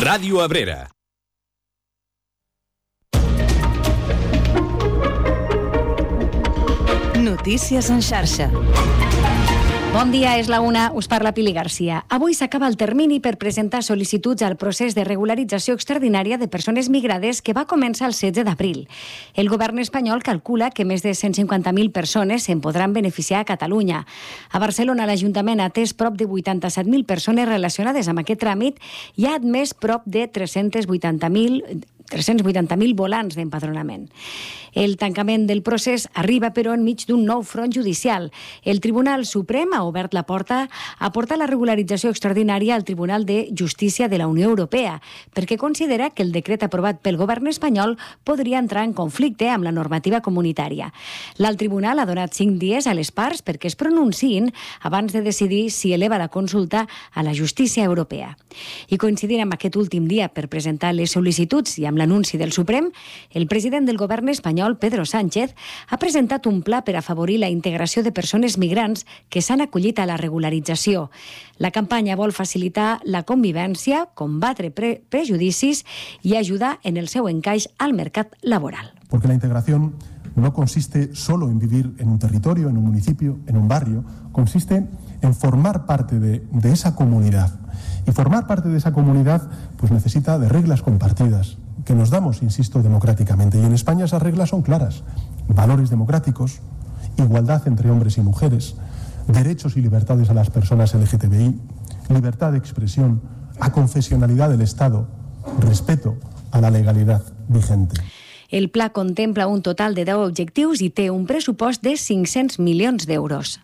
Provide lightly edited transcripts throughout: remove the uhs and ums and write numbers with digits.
Ràdio Abrera. Notícies en xarxa. Bon dia, és la 1, us parla Pili Garcia. Avui s'acaba el termini per presentar sol·licituds al procés de regularització extraordinària de persones migrades que va començar el 16 d'abril. El govern espanyol calcula que més de 150.000 persones se'n podran beneficiar a Catalunya. A Barcelona, l'Ajuntament ha atès prop de 87.000 persones relacionades amb aquest tràmit i ha admès prop de 380.000 volants d'empadronament. El tancament del procés arriba, però, enmig d'un nou front judicial. El Tribunal Suprem ha obert la porta a portar la regularització extraordinària al Tribunal de Justícia de la Unió Europea, perquè considera que el decret aprovat pel govern espanyol podria entrar en conflicte amb la normativa comunitària. L'alt tribunal ha donat 5 dies a les parts perquè es pronunciïn abans de decidir si eleva la consulta a la justícia europea. I coincidint amb aquest últim dia per presentar les sol·licituds i amb l'anunci del Suprem, el president del govern espanyol, Pedro Sánchez, ha presentat un pla per afavorir la integració de persones migrants que s'han acollit a la regularització. La campanya vol facilitar la convivència, combatre prejudicis i ajudar en el seu encaix al mercat laboral. Porque la integración no consiste solo en vivir en un territorio, en un municipio, en un barrio, consiste en formar parte de esa comunidad. Y formar parte de esa comunidad pues necesita de reglas compartidas, que nos damos, insisto, democráticamente. Y en España esas reglas son claras. Valores democráticos, igualdad entre hombres y mujeres, derechos y libertades a las personas LGTBI, libertad de expresión, aconfesionalidad del Estado, respeto a la legalidad vigente. El pla contempla un total de 10 objectius i té un pressupost de 500 milions d'euros.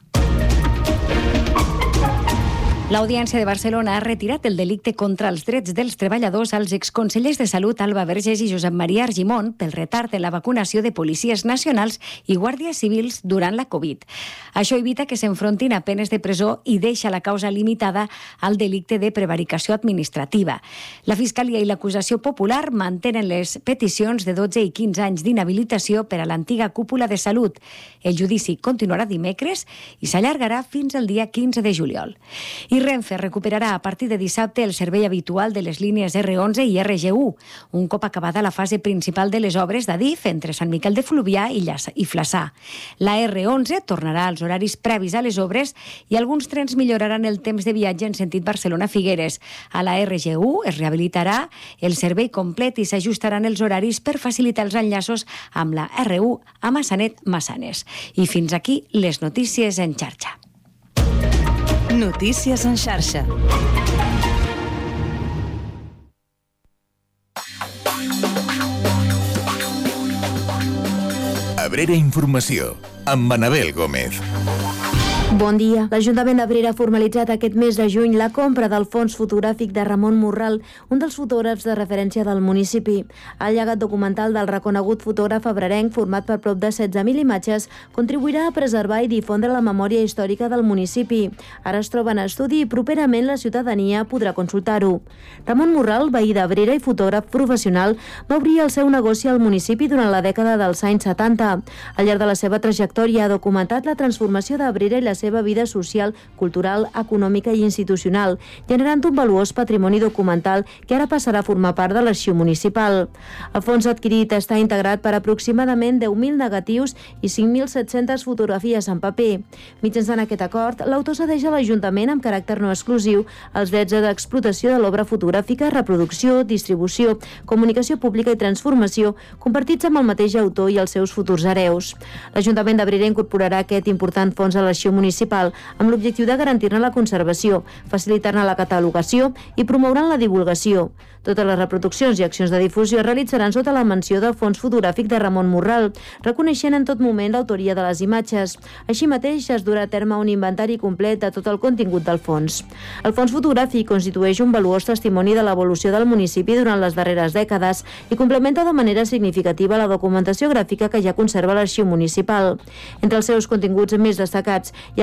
L'Audiència de Barcelona ha retirat el delicte contra els drets dels treballadors als exconsellers de Salut Alba Vergés i Josep Maria Argimon pel retard en la vacunació de policies nacionals i guàrdies civils durant la Covid. Això evita que s'enfrontin a penes de presó i deixa la causa limitada al delicte de prevaricació administrativa. La Fiscalia i l'acusació popular mantenen les peticions de 12 i 15 anys d'inhabilitació per a l'antiga cúpula de Salut. El judici continuarà dimecres i s'allargarà fins al dia 15 de juliol. I Renfe recuperarà a partir de dissabte el servei habitual de les línies R11 i RG1, un cop acabada la fase principal de les obres d'Adif entre Sant Miquel de Fluvià i Flaçà. La R11 tornarà als horaris previs a les obres i alguns trens milloraran el temps de viatge en sentit Barcelona-Figueres. A la RG1 es rehabilitarà el servei complet i s'ajustaran els horaris per facilitar els enllaços amb la R1 a Massanet-Massanes. I fins aquí les notícies en xarxa. Notícies en xarxa. Abrera Informació, amb Manabel Gómez. Bon dia. L'Ajuntament d'Abrera ha formalitzat aquest mes de juny la compra del fons fotogràfic de Ramon Morral, un dels fotògrafs de referència del municipi. El llegat documental del reconegut fotògraf abrerenc, format per prop de 16.000 imatges, contribuirà a preservar i difondre la memòria històrica del municipi. Ara es troba en estudi i properament la ciutadania podrà consultar-ho. Ramon Morral, veí d'Abrera i fotògraf professional, va obrir el seu negoci al municipi durant la dècada dels anys 70. Al llarg de la seva trajectòria ha documentat la transformació d'Abrera i la seva vida social, cultural, econòmica i institucional, generant un valuós patrimoni documental que ara passarà a formar part de l'arxiu municipal. El fons adquirit està integrat per aproximadament 10.000 negatius i 5.700 fotografies en paper. Mitjançant aquest acord, l'autor cedeix a l'Ajuntament amb caràcter no exclusiu els drets d'explotació de l'obra fotogràfica, reproducció, distribució, comunicació pública i transformació, compartits amb el mateix autor i els seus futurs hereus. L'Ajuntament d'Abrera incorporarà aquest important fons a l'arxiu municipal amb l'objectiu de garantir-ne la conservació, facilitar-ne la catalogació i promoure'n la divulgació. Totes les reproduccions i accions de difusió es realitzaran sota la menció del fons fotogràfic de Ramon Morral, reconeixent en tot moment l'autoria de les imatges. Així mateix es durà a terme un inventari complet de tot el contingut del fons. El fons fotogràfic constitueix un valuós testimoni de l'evolució del municipi durant les darreres dècades i complementa de manera significativa la documentació gràfica que ja conserva l'arxiu municipal. Entre els seus continguts més destacats hi ha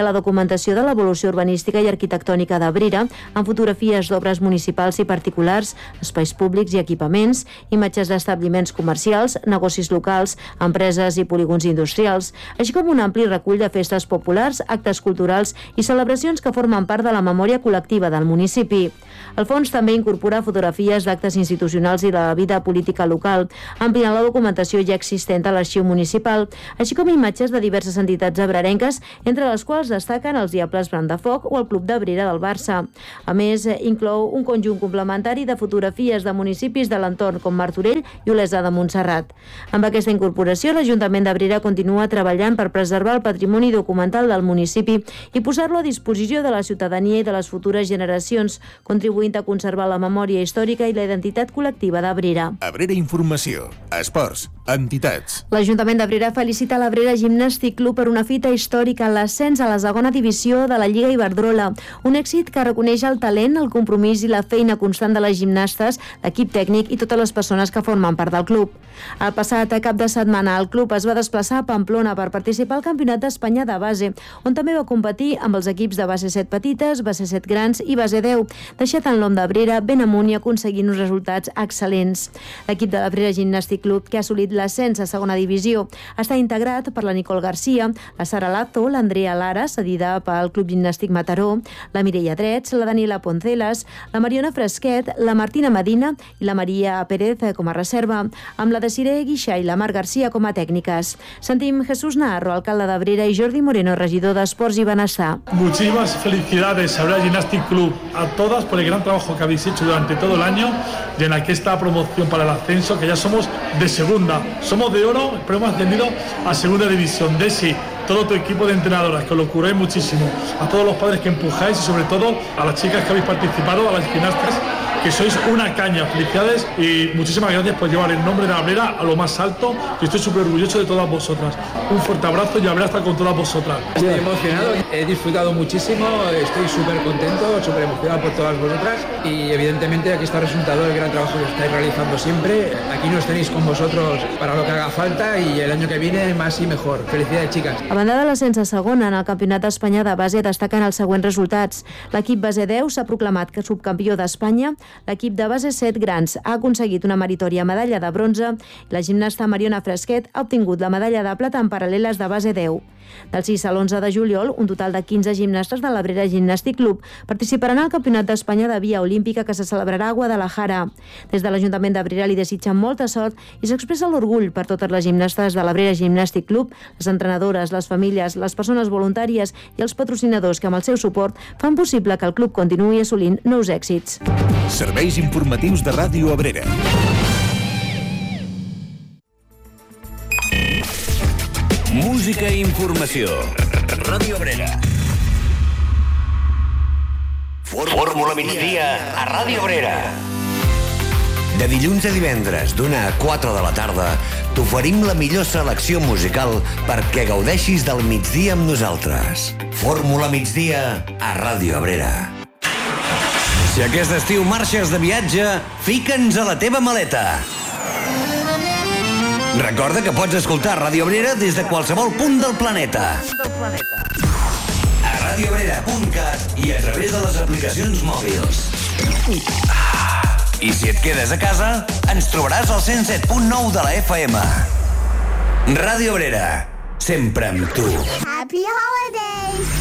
la documentació de l'evolució urbanística i arquitectònica d'Abrera, amb fotografies d'obres municipals i particulars, espais públics i equipaments, imatges d'establiments comercials, negocis locals, empreses i polígons industrials, així com un ampli recull de festes populars, actes culturals i celebracions que formen part de la memòria col·lectiva del municipi. El fons també incorpora fotografies d'actes institucionals i de la vida política local, ampliant la documentació ja existent a l'arxiu municipal, així com imatges de diverses entitats abrerenques, entre les quals destaquen els Diables Brandafoc o el Club d'Abrera del Barça. A més, inclou un conjunt complementari de fotografies de municipis de l'entorn com Martorell i Olesa de Montserrat. Amb aquesta incorporació, l'Ajuntament d'Abrera continua treballant per preservar el patrimoni documental del municipi i posar-lo a disposició de la ciutadania i de les futures generacions, contribuint a conservar la memòria històrica i la identitat col·lectiva d'Abrera. Abrera Informació, esports, entitats. L'Ajuntament d'Abrera felicita l'Abrera Gimnàstic Club per una fita històrica, l'ascens a la segona divisió de la Lliga Iberdrola. Un èxit que reconeix el talent, el compromís i la feina constant de les gimnastes, l'equip tècnic i totes les persones que formen part del club. El passat cap de setmana, el club es va desplaçar a Pamplona per participar al Campionat d'Espanya de base, on també va competir amb els equips de base 7 petites, base 7 grans i base 10, deixat en l'Om d'Abrera ben amunt i aconseguint uns resultats excel·lents. L'equip de l'Abrera Gimnàstic Club, que ha assolit l'ascens a segona divisió, està integrat per la Nicole Garcia, la Sara Lazo, l'Andrea Lara, cedida pel Club Gimnàstic Mataró, la Mireia Drets, la Daniela Poncelas, la Mariona Fresquet, la Martina Medina i la Maria Pérez com a reserva, amb la Desiree Guixà i la Mar Garcia com a tècniques. Sentim Jesús Naharro, alcalde d'Abrera, i Jordi Moreno, regidor d'Esports i Benestar. Muchísimas felicidades, Abrera Gymnastic Club, a todas por el gran trabajo que habéis hecho durante todo el año y en esta promoción para el ascenso, que ya somos de segunda, somos de oro, pero hemos ascendido a segunda división. Desi, todo tu equipo de entrenadoras, que os lo curáis muchísimo, a todos los padres que empujáis y sobre todo a las chicas que habéis participado, a las gimnastas, que sois una caña. Felicidades y muchísimas gracias por llevar el nombre de Abrera a lo más alto, y estoy súper orgulloso de todas vosotras. Un fuerte abrazo y Abrera está con todas vosotras. Estoy emocionado, he disfrutado muchísimo, estoy súper contento, súper emocionado por todas vosotras y evidentemente aquí está el resultado del gran trabajo que estáis realizando siempre. Aquí nos tenéis con vosotros para lo que haga falta y el año que viene más y mejor. Felicidades, chicas. A banda de l'ascens a segona, en el Campionat d'Espanya de base destaquen els següents resultats. L'equip base 10 s'ha proclamat subcampió d'Espanya, l'equip de base 7 grans ha aconseguit una meritòria medalla de bronze i la gimnasta Mariona Fresquet ha obtingut la medalla de plata en paral·leles de base 10. Del 6 a l'11 de juliol, un total de 15 gimnastes de l'Abrera Gimnàstic Club participaran al Campionat d'Espanya de Via Olímpica que se celebrarà a Guadalajara. Des de l'Ajuntament d'Abrera li desitgen molta sort i s'expressa l'orgull per totes les gimnastes de l'Abrera Gimnàstic Club, les entrenadores, les famílies, les persones voluntàries i els patrocinadors que amb el seu suport fan possible que el club continuï assolint nous èxits. Serveis informatius de Ràdio Abrera. Música i informació. Ràdio Abrera. Fórmula migdia a Ràdio Abrera. De dilluns a divendres, d'una a 4 de la tarda, t'oferim la millor selecció musical perquè gaudeixis del migdia amb nosaltres. Fórmula migdia a Ràdio Abrera. Si aquest estiu marxes de viatge, fica'ns a la teva maleta. Recorda que pots escoltar Ràdio Abrera des de qualsevol punt del planeta. A radioabrera.cat i a través de les aplicacions mòbils. I si et quedes a casa, ens trobaràs al 107.9 de la FM. Ràdio Abrera, sempre amb tu. Happy Holidays!